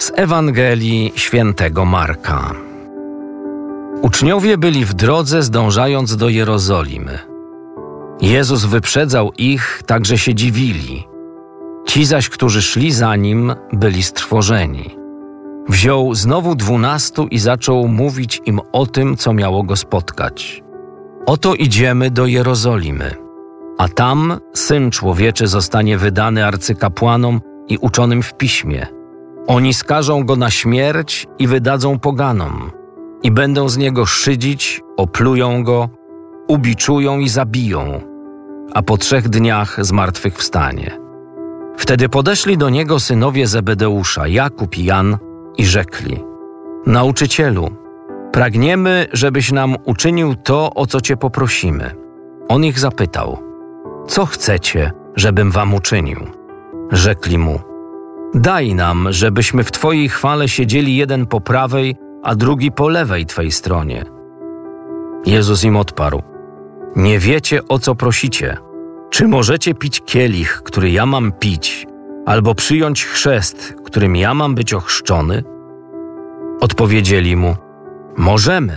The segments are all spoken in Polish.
Z Ewangelii Świętego Marka. Uczniowie byli w drodze, zdążając do Jerozolimy. Jezus wyprzedzał ich, tak że się dziwili. Ci zaś, którzy szli za Nim, byli strwożeni. Wziął znowu 12 i zaczął mówić im o tym, co miało go spotkać. Oto idziemy do Jerozolimy, a tam Syn Człowieczy zostanie wydany arcykapłanom i uczonym w piśmie. Oni skażą Go na śmierć i wydadzą poganom i będą z Niego szydzić, oplują Go, ubiczują i zabiją, a po 3 dniach zmartwychwstanie. Wtedy podeszli do Niego synowie Zebedeusza, Jakub i Jan i rzekli: Nauczycielu, pragniemy, żebyś nam uczynił to, o co Cię poprosimy. On ich zapytał: Co chcecie, żebym wam uczynił? Rzekli mu: Daj nam, żebyśmy w Twojej chwale siedzieli jeden po prawej, a drugi po lewej Twej stronie. Jezus im odparł: Nie wiecie, o co prosicie. Czy możecie pić kielich, który ja mam pić, albo przyjąć chrzest, którym ja mam być ochrzczony? Odpowiedzieli mu: Możemy.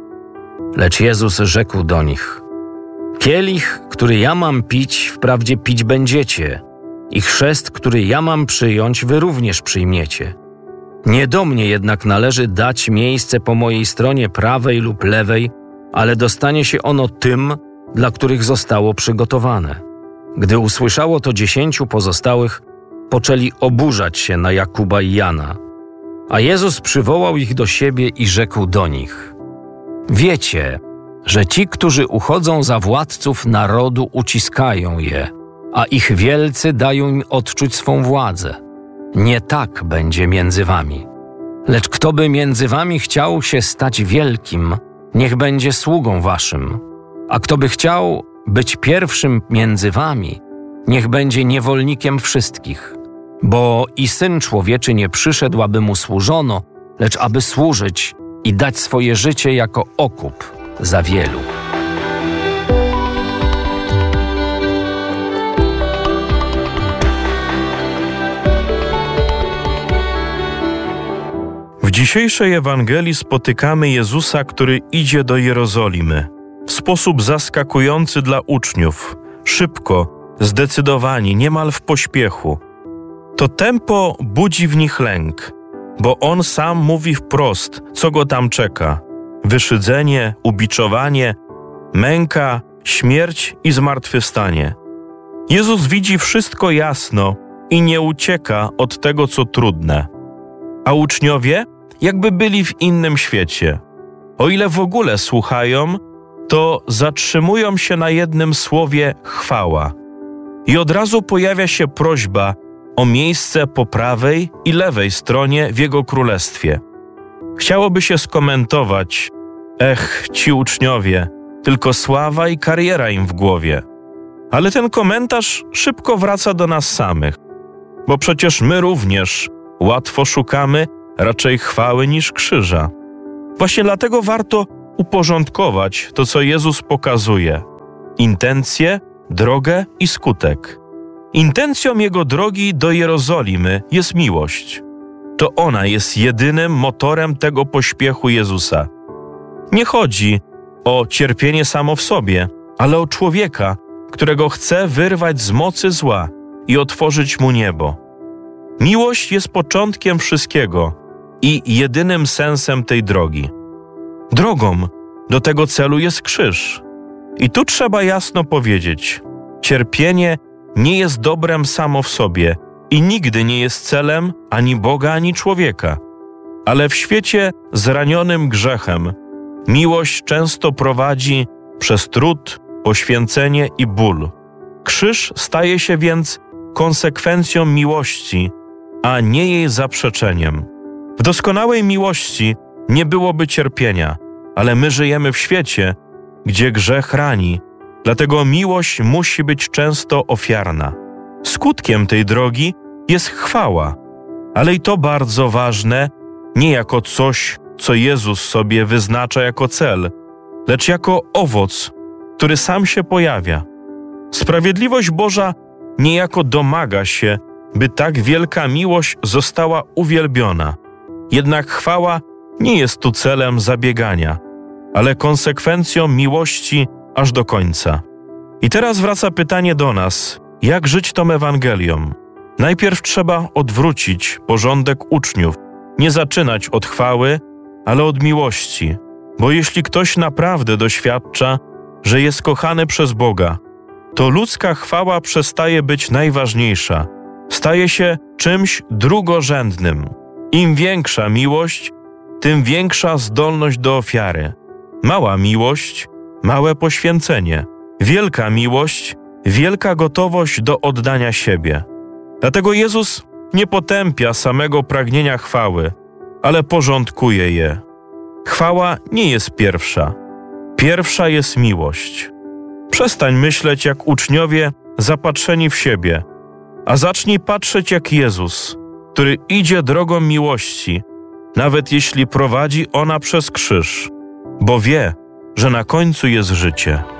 Lecz Jezus rzekł do nich: Kielich, który ja mam pić, wprawdzie pić będziecie, i chrzest, który ja mam przyjąć, wy również przyjmiecie. Nie do mnie jednak należy dać miejsce po mojej stronie prawej lub lewej, ale dostanie się ono tym, dla których zostało przygotowane. Gdy usłyszało to 10 pozostałych, poczęli oburzać się na Jakuba i Jana. A Jezus przywołał ich do siebie i rzekł do nich: Wiecie, że ci, którzy uchodzą za władców narodu, uciskają je, a ich wielcy dają im odczuć swą władzę. Nie tak będzie między wami. Lecz kto by między wami chciał się stać wielkim, niech będzie sługą waszym. A kto by chciał być pierwszym między wami, niech będzie niewolnikiem wszystkich. Bo i Syn Człowieczy nie przyszedł, aby mu służono, lecz aby służyć i dać swoje życie jako okup za wielu. W dzisiejszej Ewangelii spotykamy Jezusa, który idzie do Jerozolimy. W sposób zaskakujący dla uczniów, szybko, zdecydowanie, niemal w pośpiechu. To tempo budzi w nich lęk, bo On sam mówi wprost, co go tam czeka. Wyszydzenie, ubiczowanie, męka, śmierć i zmartwychwstanie. Jezus widzi wszystko jasno i nie ucieka od tego, co trudne. A uczniowie jakby byli w innym świecie. O ile w ogóle słuchają, to zatrzymują się na jednym słowie chwała. I od razu pojawia się prośba o miejsce po prawej i lewej stronie w Jego królestwie. Chciałoby się skomentować: ci uczniowie, tylko sława i kariera im w głowie. Ale ten komentarz szybko wraca do nas samych, bo przecież my również łatwo szukamy raczej chwały niż krzyża. Właśnie dlatego warto uporządkować to, co Jezus pokazuje: intencje, drogę i skutek. Intencją Jego drogi do Jerozolimy jest miłość. To ona jest jedynym motorem tego pośpiechu Jezusa. Nie chodzi o cierpienie samo w sobie, ale o człowieka, którego chce wyrwać z mocy zła i otworzyć mu niebo. Miłość jest początkiem wszystkiego i jedynym sensem tej drogi. Drogą do tego celu jest krzyż. I tu trzeba jasno powiedzieć: cierpienie nie jest dobrem samo w sobie i nigdy nie jest celem ani Boga, ani człowieka. Ale w świecie zranionym grzechem miłość często prowadzi przez trud, poświęcenie i ból. Krzyż staje się więc konsekwencją miłości, a nie jej zaprzeczeniem. W doskonałej miłości nie byłoby cierpienia, ale my żyjemy w świecie, gdzie grzech rani, dlatego miłość musi być często ofiarna. Skutkiem tej drogi jest chwała, ale i to bardzo ważne, nie jako coś, co Jezus sobie wyznacza jako cel, lecz jako owoc, który sam się pojawia. Sprawiedliwość Boża niejako domaga się, by tak wielka miłość została uwielbiona. Jednak chwała nie jest tu celem zabiegania, ale konsekwencją miłości aż do końca. I teraz wraca pytanie do nas, jak żyć tą Ewangelią? Najpierw trzeba odwrócić porządek uczniów, nie zaczynać od chwały, ale od miłości, bo jeśli ktoś naprawdę doświadcza, że jest kochany przez Boga, to ludzka chwała przestaje być najważniejsza, staje się czymś drugorzędnym. Im większa miłość, tym większa zdolność do ofiary. Mała miłość, małe poświęcenie. Wielka miłość, wielka gotowość do oddania siebie. Dlatego Jezus nie potępia samego pragnienia chwały, ale porządkuje je. Chwała nie jest pierwsza. Pierwsza jest miłość. Przestań myśleć jak uczniowie zapatrzeni w siebie, a zacznij patrzeć jak Jezus, który idzie drogą miłości, nawet jeśli prowadzi ona przez krzyż, bo wie, że na końcu jest życie.